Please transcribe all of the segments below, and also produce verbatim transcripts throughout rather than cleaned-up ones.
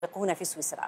هنا في سويسرا.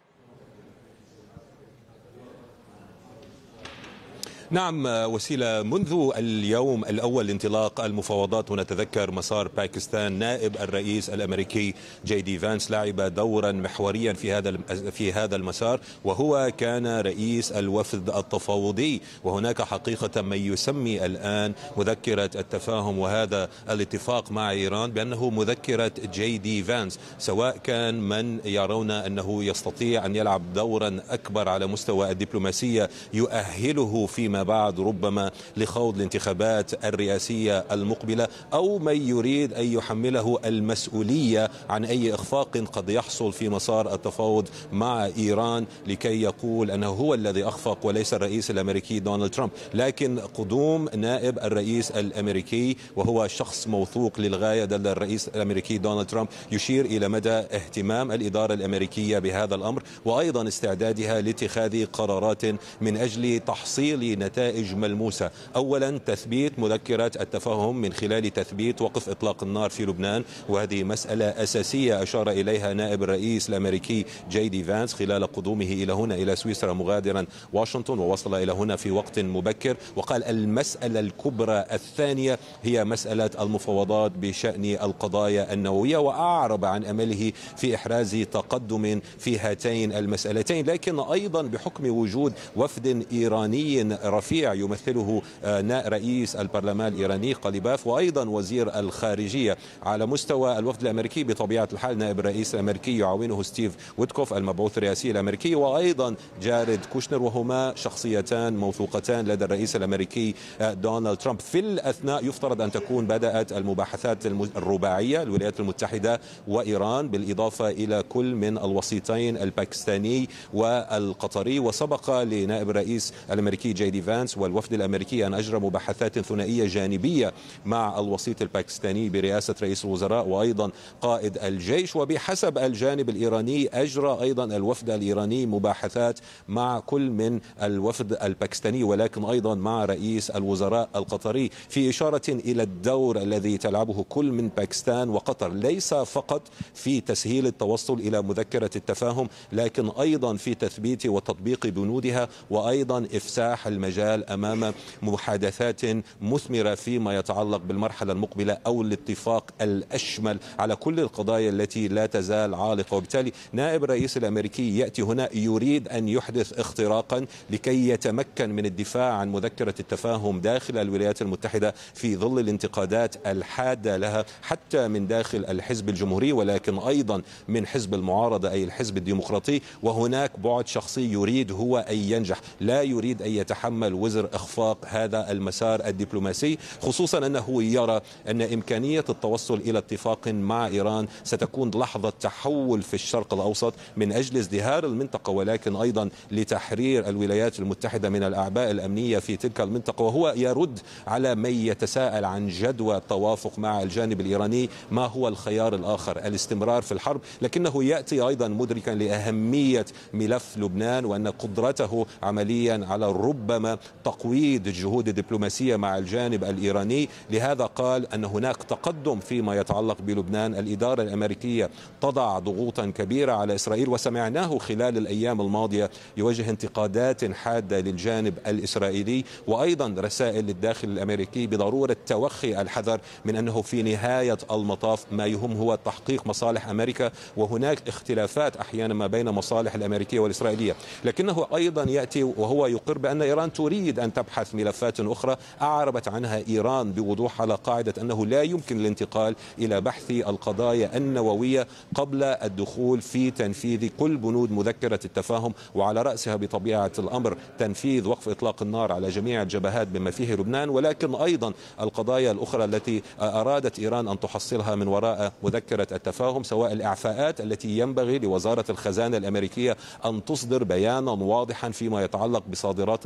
نعم وسيلة، منذ اليوم الأول لانطلاق المفاوضات ونتذكر مسار باكستان، نائب الرئيس الأمريكي جي دي فانس لعب دورا محوريا في هذا في هذا المسار، وهو كان رئيس الوفد التفاوضي. وهناك حقيقة من يسمي الآن مذكرة التفاهم وهذا الاتفاق مع إيران بأنه مذكرة جي دي فانس، سواء كان من يرون أنه يستطيع أن يلعب دورا أكبر على مستوى الدبلوماسية يؤهله فيما بعد ربما لخوض الانتخابات الرئاسية المقبلة، أو من يريد أن يحمله المسؤولية عن أي إخفاق قد يحصل في مسار التفاوض مع إيران لكي يقول أنه هو الذي أخفق وليس الرئيس الأمريكي دونالد ترامب. لكن قدوم نائب الرئيس الأمريكي وهو شخص موثوق للغاية لدى الرئيس الأمريكي دونالد ترامب يشير إلى مدى اهتمام الإدارة الأمريكية بهذا الأمر، وأيضا استعدادها لاتخاذ قرارات من أجل تحصيل نتائج ملموسة. أولا تثبيت مذكرة التفاهم من خلال تثبيت وقف إطلاق النار في لبنان، وهذه مسألة أساسية أشار إليها نائب الرئيس الأمريكي جي دي فانس خلال قدومه إلى هنا إلى سويسرا مغادرا واشنطن، ووصل إلى هنا في وقت مبكر. وقال المسألة الكبرى الثانية هي مسألة المفاوضات بشأن القضايا النووية، وأعرب عن أمله في إحراز تقدم في هاتين المسألتين. لكن أيضا بحكم وجود وفد إيراني رفيع يمثله رئيس البرلمان الإيراني قليباف، وأيضا وزير الخارجية على مستوى الوفد الأمريكي بطبيعة الحال نائب الرئيس الأمريكي يعاونه ستيف ويتكوف المبعوث الرئاسي الأمريكي، وأيضا جاريد كوشنر، وهما شخصيتان موثوقتان لدى الرئيس الأمريكي دونالد ترامب. في الأثناء يفترض أن تكون بدأت المباحثات الرباعية الولايات المتحدة وإيران، بالإضافة إلى كل من الوسيطين الباكستاني والقطري. وسبق لنائب الرئيس الأمريكي جي دي فانس والوفد الأمريكي أن أجرى مباحثات ثنائية جانبية مع الوسيط الباكستاني برئاسة رئيس الوزراء وأيضا قائد الجيش. وبحسب الجانب الإيراني أجرى أيضا الوفد الإيراني مباحثات مع كل من الوفد الباكستاني ولكن أيضا مع رئيس الوزراء القطري، في إشارة إلى الدور الذي تلعبه كل من باكستان وقطر، ليس فقط في تسهيل التوصل إلى مذكرة التفاهم لكن أيضا في تثبيت وتطبيق بنودها، وأيضا إفساح المجال أمام محادثات مثمرة فيما يتعلق بالمرحلة المقبلة أو الاتفاق الأشمل على كل القضايا التي لا تزال عالقة. وبالتالي نائب الرئيس الأمريكي يأتي هنا يريد أن يحدث اختراقا لكي يتمكن من الدفاع عن مذكرة التفاهم داخل الولايات المتحدة في ظل الانتقادات الحادة لها حتى من داخل الحزب الجمهوري ولكن أيضا من حزب المعارضة أي الحزب الديمقراطي. وهناك بعد شخصي يريد هو أن ينجح، لا يريد أن يتحمل وزر إخفاق هذا المسار الدبلوماسي، خصوصا أنه يرى أن إمكانية التوصل إلى اتفاق مع إيران ستكون لحظة تحول في الشرق الأوسط من أجل ازدهار المنطقة ولكن أيضا لتحرير الولايات المتحدة من الأعباء الأمنية في تلك المنطقة. وهو يرد على من يتساءل عن جدوى التوافق مع الجانب الإيراني، ما هو الخيار الآخر؟ الاستمرار في الحرب، لكنه يأتي أيضا مدركا لأهمية ملف لبنان وأن قدرته عمليا على ربما تقويض الجهود الدبلوماسية مع الجانب الإيراني. لهذا قال أن هناك تقدم فيما يتعلق بلبنان. الإدارة الأمريكية تضع ضغوطا كبيرة على إسرائيل، وسمعناه خلال الأيام الماضية يوجه انتقادات حادة للجانب الإسرائيلي، وأيضا رسائل للداخل الأمريكي بضرورة توخي الحذر من أنه في نهاية المطاف ما يهم هو تحقيق مصالح أمريكا، وهناك اختلافات أحيانا ما بين مصالح الأمريكية والإسرائيلية. لكنه أيضا يأتي وهو يقر بأن إيران تريد أن تبحث ملفات أخرى أعربت عنها إيران بوضوح على قاعدة أنه لا يمكن الانتقال إلى بحث القضايا النووية قبل الدخول في تنفيذ كل بنود مذكرة التفاهم، وعلى رأسها بطبيعة الأمر تنفيذ وقف إطلاق النار على جميع الجبهات بما فيه لبنان، ولكن أيضا القضايا الأخرى التي أرادت إيران أن تحصلها من وراء مذكرة التفاهم، سواء الإعفاءات التي ينبغي لوزارة الخزانة الأمريكية أن تصدر بيانا واضحا فيما يتعلق بصادرات النفط الإيراني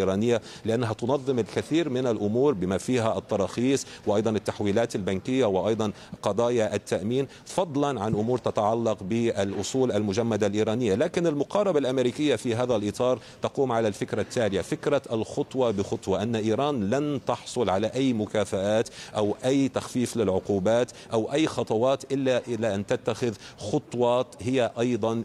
الإيرانية، لأنها تنظم الكثير من الأمور بما فيها التراخيص وأيضا التحويلات البنكية وأيضا قضايا التأمين، فضلا عن أمور تتعلق بالأصول المجمدة الإيرانية. لكن المقاربة الأمريكية في هذا الإطار تقوم على الفكرة التالية، فكرة الخطوة بخطوة، أن إيران لن تحصل على أي مكافآت أو أي تخفيف للعقوبات أو أي خطوات إلا إلى أن تتخذ خطوات هي أيضا